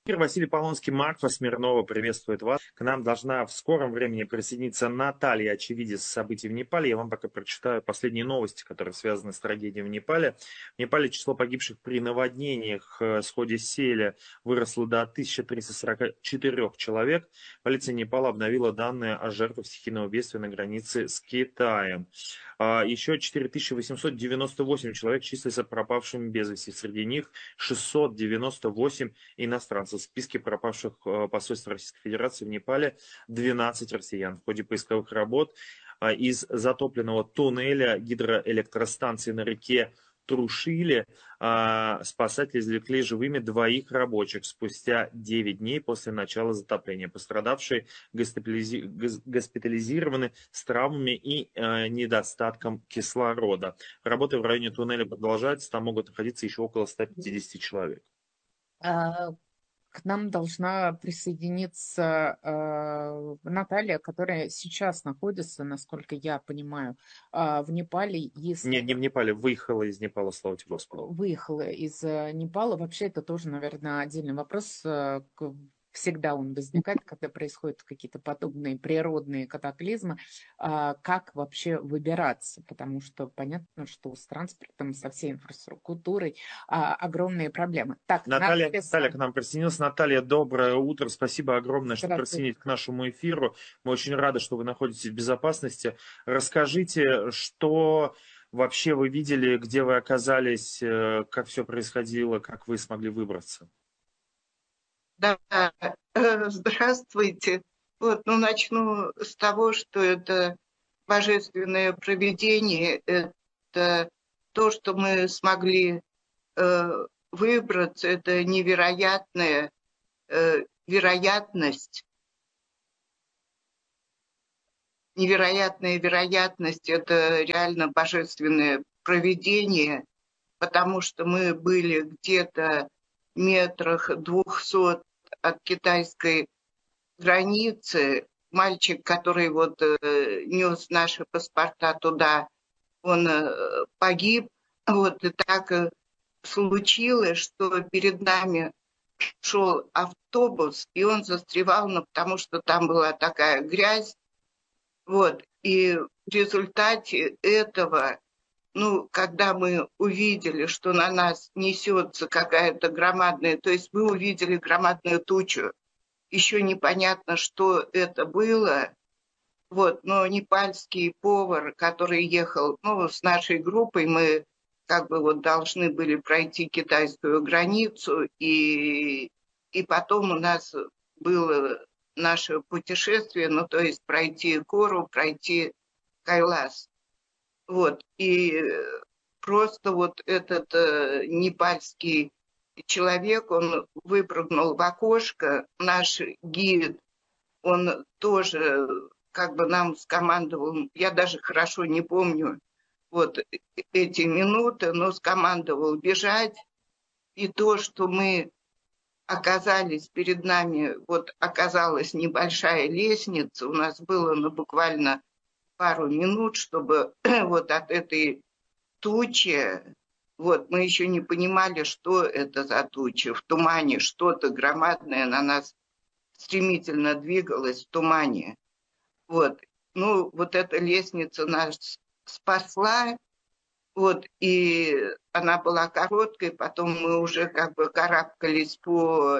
Василий Полонский, Марфа Смирнова приветствует вас. К нам должна в скором времени присоединиться Наталья, очевидец событий в Непале. Я вам пока прочитаю последние новости, которые связаны с трагедией в Непале. В Непале число погибших при наводнениях в сходе Селя выросло до 1344 человек. Полиция Непала обновила данные о жертвах стихийного бедствия на границе с Китаем. Еще 4898 человек числятся пропавшими без вести. Среди них 698 иностранцев. В списке пропавших посольства Российской Федерации в Непале 12 россиян. В ходе поисковых работ из затопленного туннеля гидроэлектростанции на реке Трушиле спасатели извлекли живыми двоих рабочих спустя 9 дней после начала затопления. Пострадавшие госпитализированы с травмами и недостатком кислорода. Работы в районе туннеля продолжаются, там могут находиться еще около 150 человек. К нам должна присоединиться Наталья, которая сейчас находится, насколько я понимаю, в Непале. Не в Непале, выехала из Непала, слава тебе Господу. Выехала из Непала. Вообще это тоже, наверное, отдельный вопрос. Всегда он возникает, когда происходят какие-то подобные природные катаклизмы. Как вообще выбираться? Потому что понятно, что с транспортом, со всей инфраструктурой огромные проблемы. Так, Наталья к нам присоединилась. Наталья, доброе утро. Спасибо огромное, что присоединились к нашему эфиру. Мы очень рады, что вы находитесь в безопасности. Расскажите, что вообще вы видели, где вы оказались, как все происходило, как вы смогли выбраться? Да, здравствуйте. Начну с того, что это божественное провидение, это то, что мы смогли выбраться, это невероятная вероятность. Невероятная вероятность, это реально божественное провидение, потому что мы были где-то метрах 200 от китайской границы. Мальчик, который нес наши паспорта туда, он погиб. И так случилось, что перед нами шел автобус, и он застревал, потому что там была такая грязь. И в результате этого, когда мы увидели, что на нас несется какая-то громадная, то есть мы увидели громадную тучу, еще непонятно, что это было, но непальский повар, который ехал, с нашей группой, мы должны были пройти китайскую границу, и потом у нас было наше путешествие, то есть пройти гору, пройти Кайлас. И просто этот непальский человек, он выпрыгнул в окошко, наш гид, он тоже нам скомандовал, я даже хорошо не помню эти минуты, но скомандовал бежать, и то, что мы оказались перед нами, оказалась небольшая лестница, у нас было буквально пару минут, чтобы от этой тучи, мы еще не понимали, что это за туча. В тумане что-то громадное на нас стремительно двигалось в тумане. Эта лестница нас спасла, и она была короткой, потом мы уже карабкались по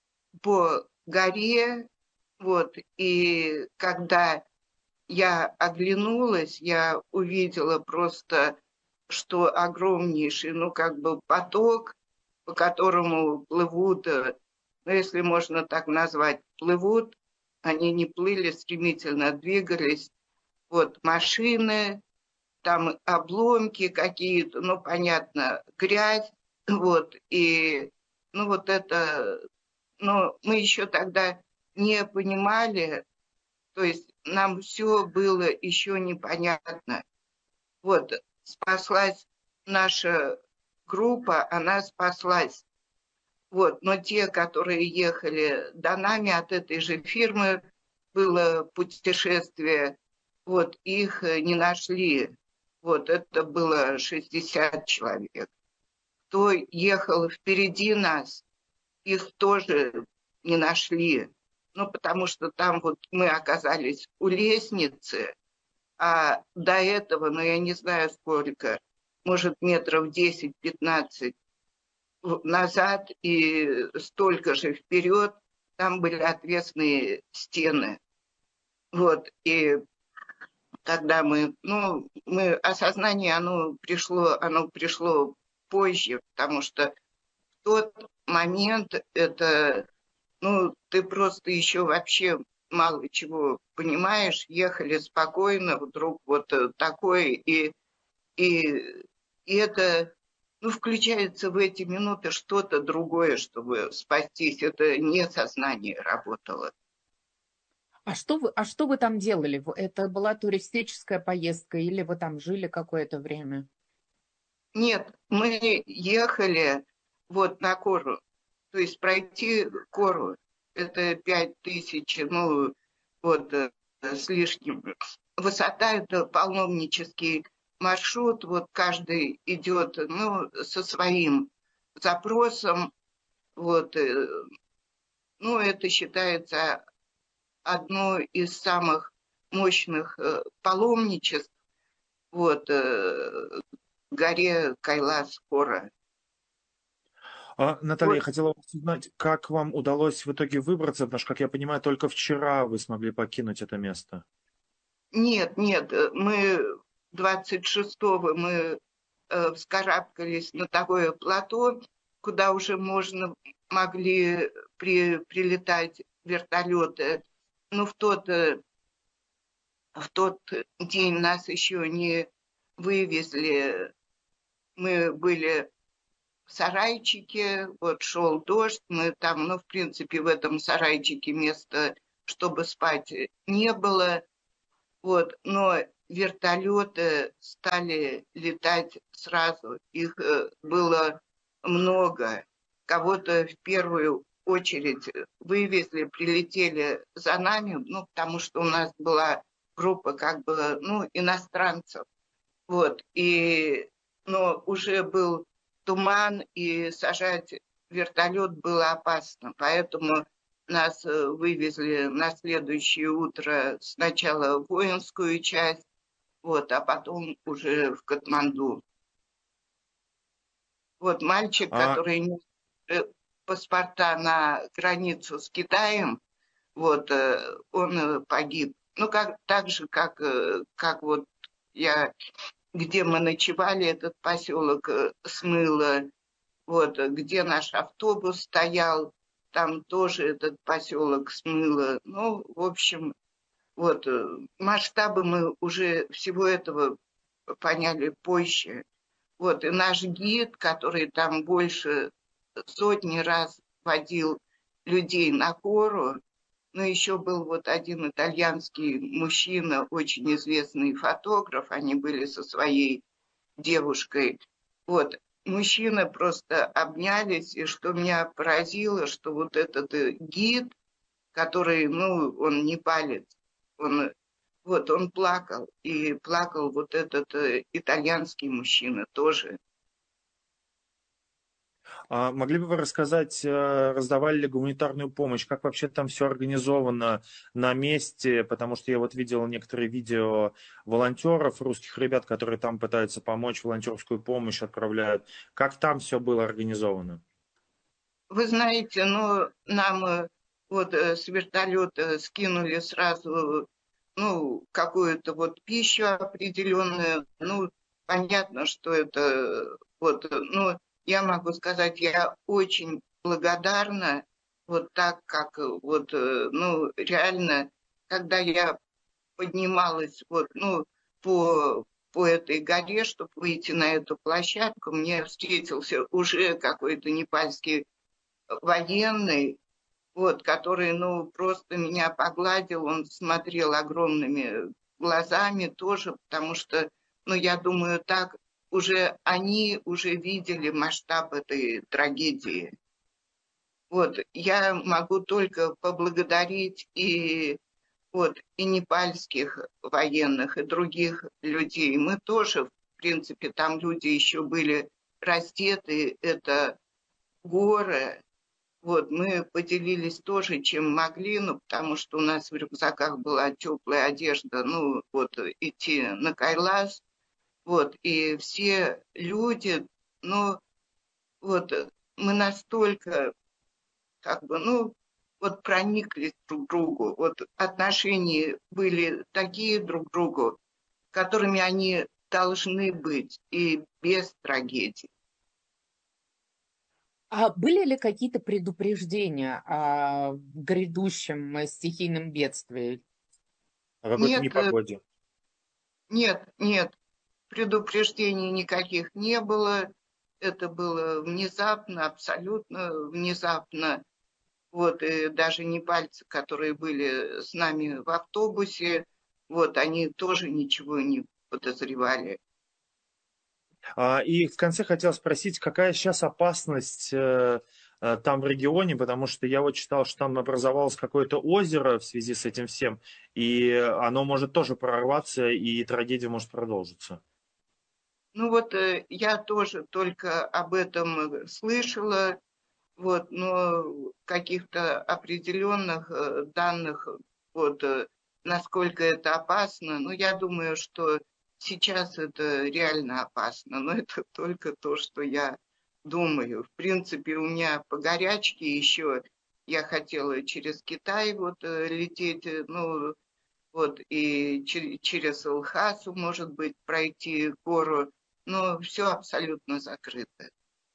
горе, и когда я оглянулась, я увидела просто, что огромнейший, поток, по которому плывут, если можно так назвать, плывут, они не плыли, стремительно двигались, машины, там обломки какие-то, понятно, грязь, и, это, мы еще тогда не понимали, то есть нам все было еще непонятно. Спаслась наша группа, она спаслась. Но те, которые ехали до нами от этой же фирмы, было путешествие, их не нашли. Это было 60 человек. Кто ехал впереди нас, их тоже не нашли. Ну, потому что там вот мы оказались у лестницы, а до этого, ну, я не знаю сколько, может, метров 10-15 назад и столько же вперед, там были отвесные стены. Вот, и когда осознание, оно пришло позже, потому что в тот момент это, ты просто еще вообще мало чего понимаешь, ехали спокойно, вдруг вот такое, и это, включается в эти минуты что-то другое, чтобы спастись, это не сознание работало. А что вы там делали? Это была туристическая поездка или вы там жили какое-то время? Нет, мы ехали вот на Кору, то есть пройти Кору, это 5000, с лишним. Высота – это паломнический маршрут, вот каждый идет, со своим запросом, вот, это считается одно из самых мощных паломничеств, вот, горе Кайлас-Кора. Наталья, Вот. я хотела вас узнать, как вам удалось в итоге выбраться, потому что, как я понимаю, только вчера вы смогли покинуть это место. Нет, мы 26-го мы вскарабкались на такое плато, куда уже могли прилетать вертолеты. Но в тот день нас еще не вывезли. Мы были в сарайчике, вот шел дождь, мы там, в принципе, в этом сарайчике места, чтобы спать, не было. Вот, но вертолеты стали летать сразу. Их было много. Кого-то в первую очередь вывезли, прилетели за нами, потому что у нас была группа иностранцев. Вот, но уже был туман, и сажать вертолет было опасно. Поэтому нас вывезли на следующее утро сначала в воинскую часть, а потом уже в Катманду. Вот мальчик, который нес паспорта на границу с Китаем, он погиб. Так же, как вот где мы ночевали, этот поселок смыло, где наш автобус стоял, там тоже этот поселок смыло. В общем, масштабы мы уже всего этого поняли позже. И наш гид, который там больше сотни раз водил людей на Кору, еще был один итальянский мужчина, очень известный фотограф, они были со своей девушкой. Мужчины просто обнялись, и что меня поразило, что вот этот гид, который, он непалец, он плакал, и плакал вот этот итальянский мужчина тоже. Могли бы вы рассказать, раздавали ли гуманитарную помощь, как вообще там все организовано на месте, потому что я видел некоторые видео волонтеров, русских ребят, которые там пытаются помочь, волонтерскую помощь отправляют. Как там все было организовано? Вы знаете, нам с вертолета скинули сразу, какую-то пищу определенную. Понятно, что это я могу сказать, я очень благодарна, так как реально, когда я поднималась по этой горе, чтобы выйти на эту площадку, мне встретился уже какой-то непальский военный, который, просто меня погладил, он смотрел огромными глазами тоже, потому что, я думаю, так они уже видели масштаб этой трагедии. Я могу только поблагодарить и непальских военных, и других людей. Мы тоже, в принципе, там люди еще были раздеты, это горы, Вот, мы поделились тоже, чем могли, ну, потому что у нас в рюкзаках была теплая одежда, ну, вот, идти на Кайлас, вот, и все люди, ну, вот, мы настолько, как бы, ну, вот прониклись друг к другу, вот отношения были такие друг к другу, которыми они должны быть и без трагедий. А были ли какие-то предупреждения о грядущем стихийном бедствии? О какой-то Нет, непогоде. нет, предупреждений никаких не было. Это было внезапно, абсолютно внезапно. Вот, и даже непальцы, которые были с нами в автобусе, вот, они тоже ничего не подозревали. И в конце хотел спросить, какая сейчас опасность там в регионе, потому что я вот читал, что там образовалось какое-то озеро в связи с этим всем, и оно может тоже прорваться, и трагедия может продолжиться. Ну вот я тоже только об этом слышала, вот, но каких-то определенных данных, вот, насколько это опасно, ну, я думаю, что сейчас это реально опасно, но это только то, что я думаю. В принципе, у меня по горячке еще я хотела через Китай вот лететь, ну, вот, и через Лхасу, может быть, пройти гору, но все абсолютно закрыто.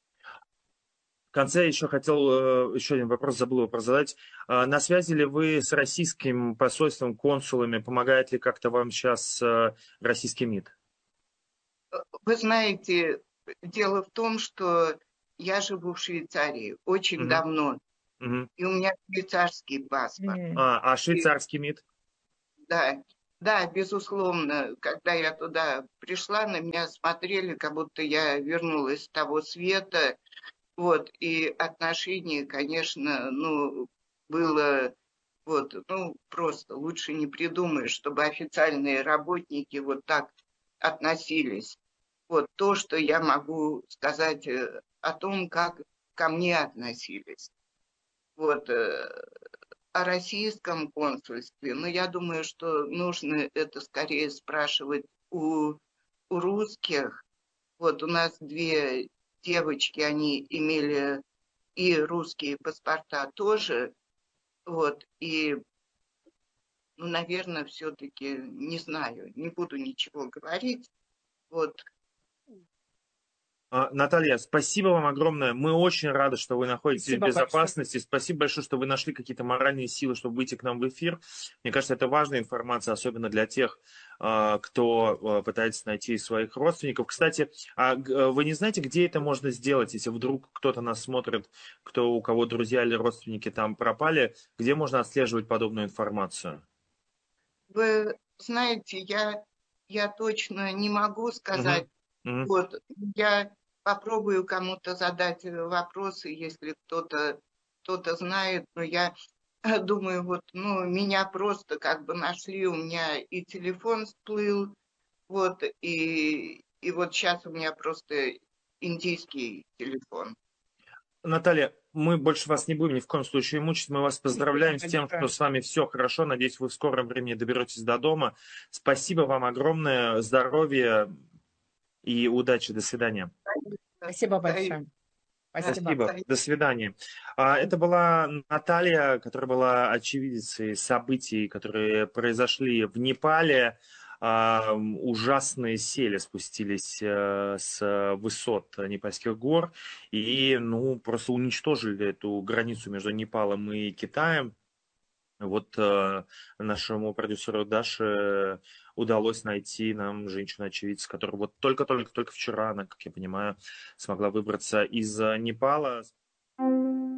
В конце еще хотел еще один вопрос, забыл его задать. На связи ли вы с российским посольством, консулами? Помогает ли как-то вам сейчас российский МИД? Вы знаете, дело в том, что я живу в Швейцарии очень Мгм, давно, мгм. и у меня швейцарский паспорт. А И швейцарский МИД? да, да, безусловно, когда я туда пришла, на меня смотрели, как будто я вернулась с того света. Вот, и отношение, конечно, ну, было вот, ну, просто лучше не придумаешь, чтобы официальные работники вот так относились. Вот то, что я могу сказать о том, как ко мне относились. Вот о российском консульстве. Но я думаю, что нужно это скорее спрашивать у русских. Вот у нас две девочки, они имели и русские паспорта тоже. Вот, и, ну, наверное, все-таки, не знаю, не буду ничего говорить. Вот, Наталья, спасибо вам огромное. Мы очень рады, что вы находитесь в Спасибо большое. безопасности. Спасибо большое, что вы нашли какие-то моральные силы, чтобы выйти к нам в эфир. Мне кажется, это важная информация, особенно для тех, кто пытается найти своих родственников. Кстати, вы не знаете, где это можно сделать, если вдруг кто-то нас смотрит, у кого друзья или родственники там пропали, где можно отслеживать подобную информацию? вы знаете, я точно не могу Мгм. сказать. Мгм. Вот, я попробую кому-то задать вопросы, если кто-то знает, но я думаю, вот, ну, меня просто как бы нашли, у меня и телефон всплыл, вот, и вот сейчас у меня просто индийский телефон. Наталья, мы больше вас не будем ни в коем случае мучить. Мы вас Спасибо поздравляем с тем, что большое. с вами все хорошо. Надеюсь, вы в скором времени доберетесь до дома. Спасибо вам огромное. Здоровья и удачи. До свидания. Спасибо большое. Спасибо. Спасибо. До свидания. Это была Наталья, которая была очевидицей событий, которые произошли в Непале. Ужасные сели спустились с высот Непальских гор и, ну, просто уничтожили эту границу между Непалом и Китаем. Вот нашему продюсеру Даше удалось найти нам женщину-очевидца, которая вот только вчера, она, как я понимаю, смогла выбраться из Непала.